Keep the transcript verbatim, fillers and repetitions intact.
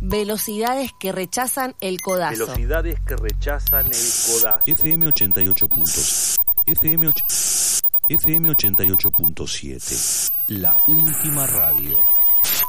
Velocidades que rechazan el codazo. Velocidades que rechazan el codazo. F M ochenta y ocho puntos. F M och- F M ochenta y ocho punto siete. La última radio.